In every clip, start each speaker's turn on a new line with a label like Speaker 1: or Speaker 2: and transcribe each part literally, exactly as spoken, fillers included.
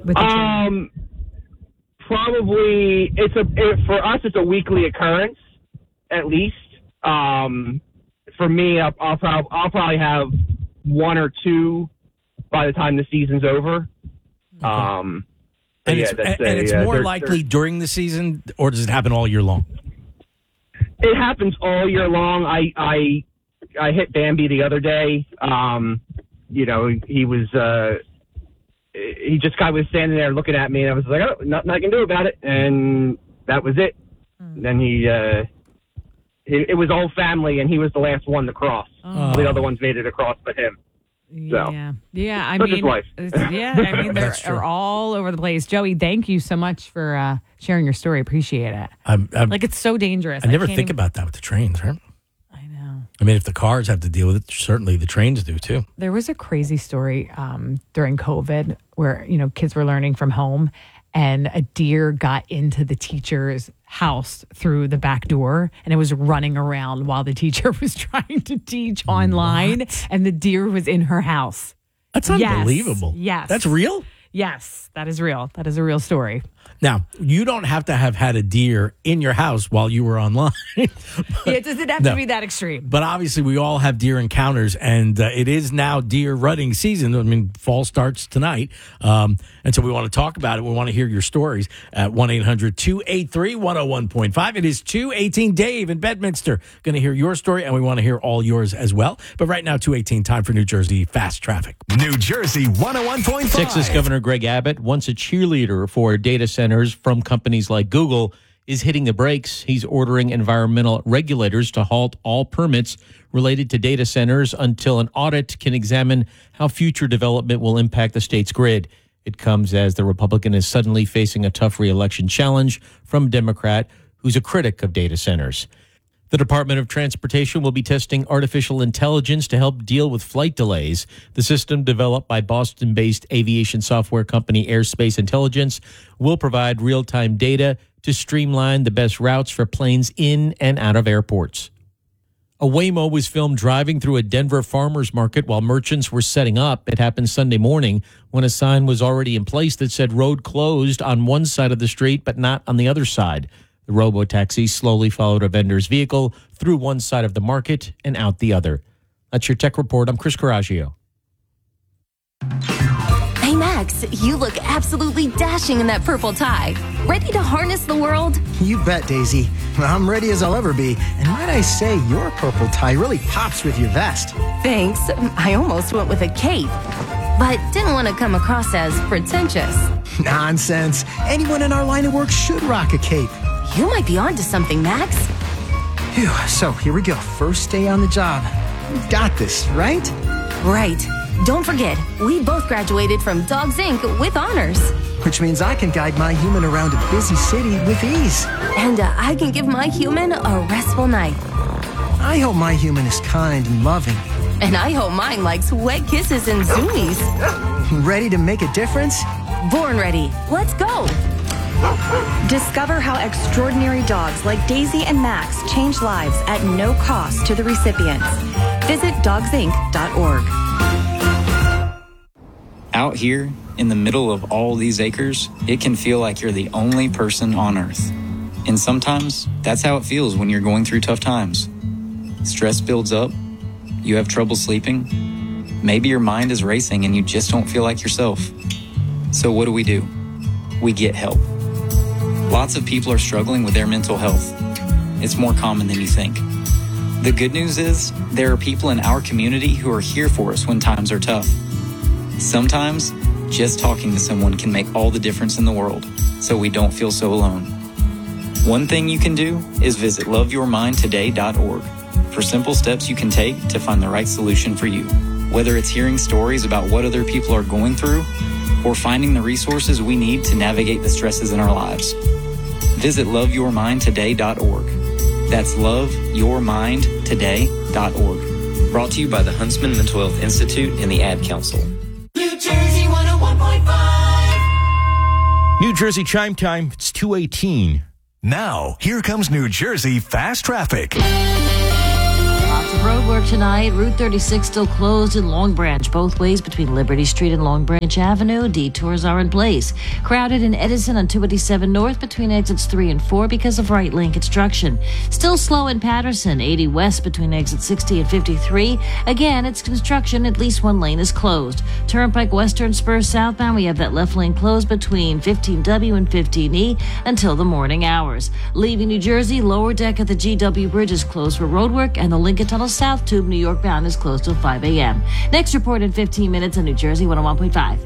Speaker 1: With the
Speaker 2: um, probably it's a it, for us. It's a weekly occurrence, at least. Um, for me, I'll, I'll, prob- I'll probably have one or two by the time the season's over.
Speaker 3: Okay.
Speaker 2: Um,
Speaker 3: and
Speaker 2: yeah,
Speaker 3: it's,
Speaker 2: that's
Speaker 3: and, and
Speaker 2: a,
Speaker 3: it's
Speaker 2: uh,
Speaker 3: more
Speaker 2: they're,
Speaker 3: likely
Speaker 2: they're,
Speaker 3: during the season, or does it happen all year long?
Speaker 2: It happens all year long. I I I hit Bambi the other day. Um, you know, he was uh, he just kind of was standing there looking at me, and I was like, oh, nothing I can do about it, and that was it. Mm. Then he, uh, it, it was all family, and he was the last one to cross.
Speaker 1: Oh.
Speaker 2: All the other ones made it across, but him. So.
Speaker 1: Yeah, yeah. I
Speaker 2: Such
Speaker 1: mean,
Speaker 2: is life.
Speaker 1: yeah. I mean, they're, they're all over the place. Joey, thank you so much for uh, sharing your story. Appreciate it.
Speaker 3: I'm, I'm,
Speaker 1: like it's so dangerous.
Speaker 3: I never
Speaker 1: I
Speaker 3: think
Speaker 1: even...
Speaker 3: about that with the trains, right?
Speaker 1: I know.
Speaker 3: I mean, if the cars have to deal with it, certainly the trains do too.
Speaker 1: There was a crazy story um, during COVID where you know kids were learning from home, and a deer got into the teacher's house through the back door, and it was running around while the teacher was trying to teach online, what? And the deer was in her house.
Speaker 3: That's unbelievable.
Speaker 1: Yes. yes.
Speaker 3: That's real?
Speaker 1: Yes, that is real. That is a real story.
Speaker 3: Now, you don't have to have had a deer in your house while you were online.
Speaker 1: But, yeah, it doesn't have no. to be that extreme.
Speaker 3: But obviously, we all have deer encounters, and uh, it is now deer rutting season. I mean, fall starts tonight. Um, and so we want to talk about it. We want to hear your stories at one eight hundred two eight three one oh one point five. It is two eighteen. Dave in Bedminster going to hear your story, and we want to hear all yours as well. But right now, two eighteen, time for New Jersey Fast Traffic.
Speaker 4: New Jersey one oh one point five.
Speaker 5: Texas Governor Greg Abbott, once a cheerleader for data centers from companies like Google, is hitting the brakes. He's ordering environmental regulators to halt all permits related to data centers until an audit can examine how future development will impact the state's grid. It comes as the Republican is suddenly facing a tough re-election challenge from a Democrat who's a critic of data centers. The Department of Transportation will be testing artificial intelligence to help deal with flight delays. The system, developed by Boston-based aviation software company Airspace Intelligence, will provide real-time data to streamline the best routes for planes in and out of airports. A Waymo was filmed driving through a Denver farmers market while merchants were setting up. It happened Sunday morning when a sign was already in place that said road closed on one side of the street but not on the other side. The robo-taxi slowly followed a vendor's vehicle through one side of the market and out the other. That's your tech report. I'm Chris Coraggio.
Speaker 6: Hey, Max, you look absolutely dashing in that purple tie. Ready to harness the world?
Speaker 7: You bet, Daisy. I'm ready as I'll ever be. And might I say, your purple tie really pops with your vest.
Speaker 6: Thanks. I almost went with a cape, but didn't want to come across as pretentious.
Speaker 7: Nonsense. Anyone in our line of work should rock a cape.
Speaker 6: You might be onto something, Max.
Speaker 7: Phew, so here we go. First day on the job. We've got this, right?
Speaker 6: Right. Don't forget, we both graduated from Dogs Incorporated with honors.
Speaker 7: Which means I can guide my human around a busy city with ease.
Speaker 6: And uh, I can give my human a restful night.
Speaker 7: I hope my human is kind and loving.
Speaker 6: And I hope mine likes wet kisses and zoomies.
Speaker 7: Ready to make a difference?
Speaker 6: Born ready. Let's go.
Speaker 8: Discover how extraordinary dogs like Daisy and Max change lives at no cost to the recipients. Visit dogs inc dot org.
Speaker 9: Out here, in the middle of all these acres, it can feel like you're the only person on Earth. And sometimes, that's how it feels when you're going through tough times. Stress builds up, you have trouble sleeping, maybe your mind is racing and you just don't feel like yourself. So what do we do? We get help. Lots of people are struggling with their mental health. It's more common than you think. The good news is, there are people in our community who are here for us when times are tough. Sometimes, just talking to someone can make all the difference in the world, so we don't feel so alone. One thing you can do is visit love your mind today dot org for simple steps you can take to find the right solution for you. Whether it's hearing stories about what other people are going through, or finding the resources we need to navigate the stresses in our lives. Visit love your mind today dot org. That's love your mind today dot org. Brought to you by the Huntsman Mental Health Institute and the Ad Council.
Speaker 10: New Jersey one oh one point five.
Speaker 11: New Jersey Chime Time. It's two eighteen.
Speaker 4: Now, here comes New Jersey Fast Traffic.
Speaker 1: Lots
Speaker 12: Some road work tonight. Route thirty-six still closed in Long Branch, both ways between Liberty Street and Long Branch Avenue. Detours are in place. Crowded in Edison on two eighty-seven North between exits three and four because of right lane construction. Still slow in Patterson, eighty West between exit sixty and fifty-three. Again, it's construction. At least one lane is closed. Turnpike Western Spur southbound, we have that left lane closed between fifteen W and fifteen E until the morning hours. Leaving New Jersey, lower deck of the G W Bridge is closed for roadwork, and the Lincoln Tunnel South Tube New York bound is closed till five a.m. Next report in fifteen minutes on New Jersey one oh one point five.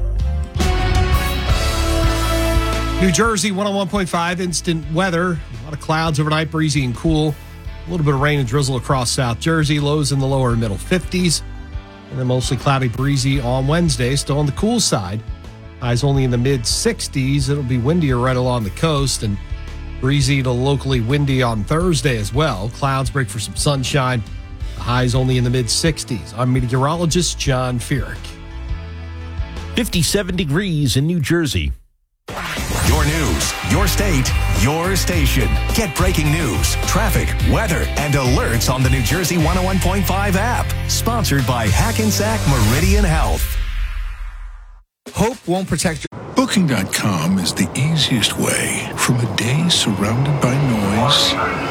Speaker 13: New Jersey one oh one point five, instant weather. A lot of clouds overnight, breezy and cool. A little bit of rain and drizzle across South Jersey. Lows in the lower and middle fifties. And then mostly cloudy, breezy on Wednesday. Still on the cool side. Highs only in the mid sixties. It'll be windier right along the coast and breezy to locally windy on Thursday as well. Clouds break for some sunshine. The highs only in the mid sixties. I'm meteorologist John Feerick.
Speaker 11: fifty-seven degrees in New Jersey.
Speaker 4: Your news, your state, your station. Get breaking news, traffic, weather, and alerts on the New Jersey one oh one point five app. Sponsored by Hackensack Meridian Health.
Speaker 14: Hope won't protect you. Booking dot com is the easiest way from a day surrounded by noise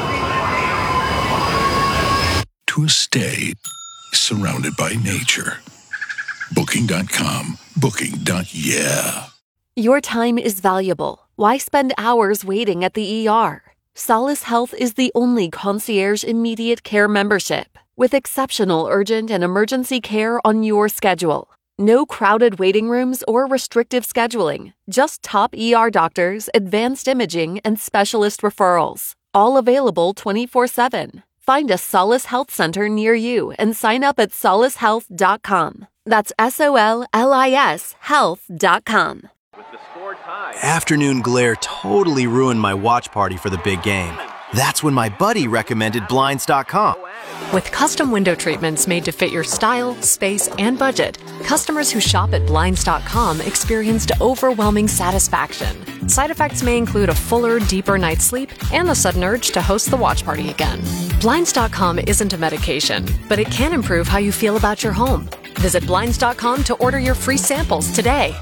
Speaker 14: to a stay surrounded by nature. Booking dot com. Booking. Yeah.
Speaker 15: Your time is valuable. Why spend hours waiting at the E R? Solace Health is the only concierge immediate care membership with exceptional urgent and emergency care on your schedule. No crowded waiting rooms or restrictive scheduling. Just top E R doctors, advanced imaging, and specialist referrals. All available twenty-four seven. Find a Solace Health Center near you and sign up at solace health dot com. That's S O L L I S health dot com.
Speaker 16: Afternoon glare totally ruined my watch party for the big game. That's when my buddy recommended Blinds dot com.
Speaker 17: With custom window treatments made to fit your style, space, and budget, customers who shop at Blinds dot com experienced overwhelming satisfaction. Side effects may include a fuller, deeper night's sleep and the sudden urge to host the watch party again. Blinds dot com isn't a medication, but it can improve how you feel about your home. Visit Blinds dot com to order your free samples today.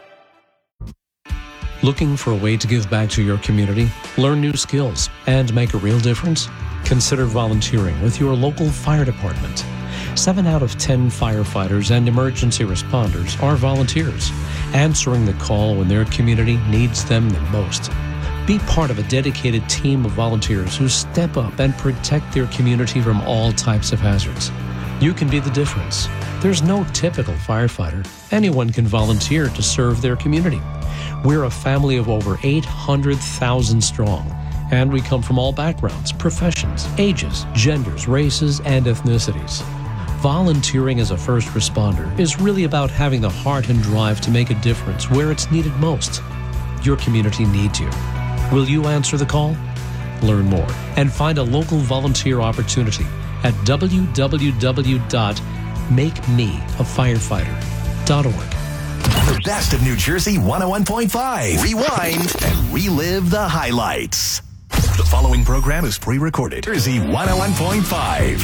Speaker 18: Looking for a way to give back to your community, learn new skills, and make a real difference? Consider volunteering with your local fire department. Seven out of ten firefighters and emergency responders are volunteers, answering the call when their community needs them the most. Be part of a dedicated team of volunteers who step up and protect their community from all types of hazards. You can be the difference. There's no typical firefighter. Anyone can volunteer to serve their community. We're a family of over eight hundred thousand strong, and we come from all backgrounds, professions, ages, genders, races, and ethnicities. Volunteering as a first responder is really about having the heart and drive to make a difference where it's needed most. Your community needs you. Will you answer the call? Learn more and find a local volunteer opportunity at w w w dot make me a firefighter dot org.
Speaker 4: The best of New Jersey one oh one point five. Rewind and relive the highlights. The following program is pre-recorded. Jersey one oh one point five.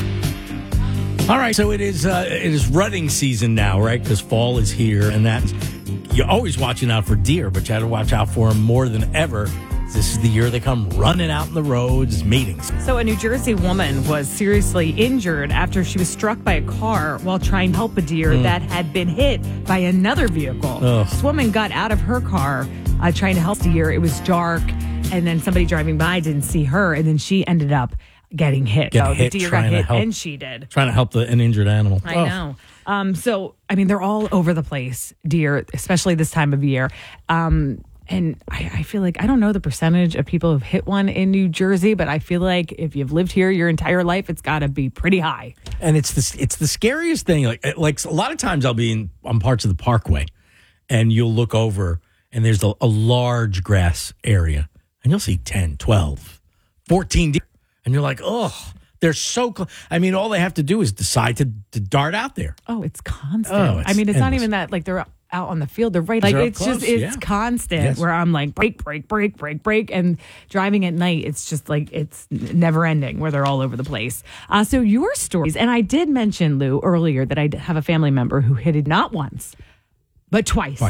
Speaker 3: All right, so it is uh, it is rutting season now, right? Because fall is here, and that's you're always watching out for deer, but you have to watch out for them more than ever. This is the year they come running out in the roads, meetings.
Speaker 1: So a New Jersey woman was seriously injured after she was struck by a car while trying to help a deer mm. that had been hit by another vehicle. Ugh. This woman got out of her car uh, trying to help the deer. It was dark, and then somebody driving by didn't see her, and then she ended up getting hit.
Speaker 3: Getting
Speaker 1: so
Speaker 3: hit
Speaker 1: the deer got hit,
Speaker 3: help,
Speaker 1: and she did.
Speaker 3: Trying to help the, an injured animal.
Speaker 1: I
Speaker 3: oh.
Speaker 1: know. Um, so, I mean, they're all over the place, deer, especially this time of year. Um And I, I feel like, I don't know the percentage of people who've hit one in New Jersey, but I feel like if you've lived here your entire life, it's got to be pretty high.
Speaker 3: And it's the, it's the scariest thing. Like, like a lot of times I'll be in on parts of the parkway and you'll look over and there's a, a large grass area and you'll see ten, twelve, fourteen deer. And you're like, oh, they're so close. I mean, all they have to do is decide to, to dart out there.
Speaker 1: Oh, it's constant.
Speaker 3: Oh, it's
Speaker 1: I mean, it's
Speaker 3: endless.
Speaker 1: not even that, like, they're out on the field. They're right. Like,
Speaker 3: They're up
Speaker 1: it's
Speaker 3: close,
Speaker 1: just, it's
Speaker 3: yeah.
Speaker 1: constant
Speaker 3: Yes.
Speaker 1: where I'm like, break, break, break, break, break. And driving at night, it's just like, it's never ending where they're all over the place. Uh, so your stories, and I did mention, Lou, earlier that I have a family member who hit it not once, but twice.
Speaker 3: Twice.